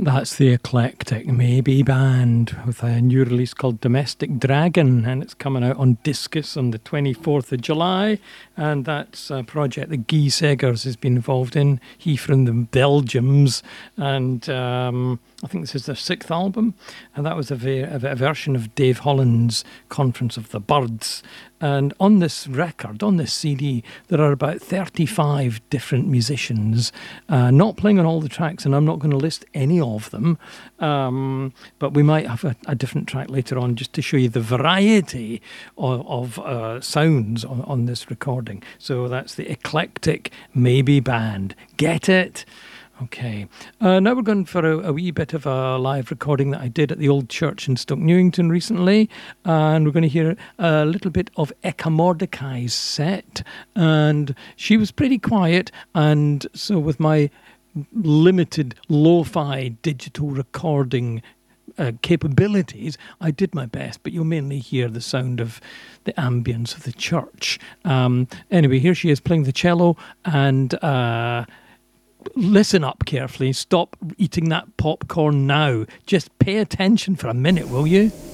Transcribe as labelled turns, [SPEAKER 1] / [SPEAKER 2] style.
[SPEAKER 1] That's the Eclectic Maybe Band with a new release called Domestic Dragon, and it's coming out on Discus on the 24th of July. And that's a project that Guy Seggers has been involved in. He from the Belgiums, and I think this is their sixth album. And that was a version of Dave Holland's Conference of the Birds. And on this record, on this CD, there are about 35 different musicians, not playing on all the tracks, and I'm not going to list any of them, but we might have a different track later on just to show you the variety of sounds on this recording. So that's the Eclectic Maybe Band. Get it? Okay, now we're going for a wee bit of a live recording that I did at the old church in Stoke Newington recently, and we're going to hear a little bit of Eka Mordecai's set, and she was pretty quiet, and so with my limited lo-fi digital recording capabilities, I did my best, but you'll mainly hear the sound of the ambience of the church. Anyway, here she is playing the cello, and listen up carefully. Stop eating that popcorn now. Just pay attention for a minute, will you?